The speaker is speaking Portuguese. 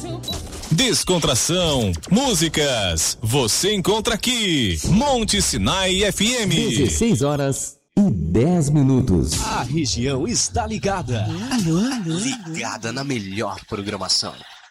Descontração, músicas, você encontra aqui. Monte Sinai FM. 16h10. A região está ligada. Alô? Ligada na melhor programação.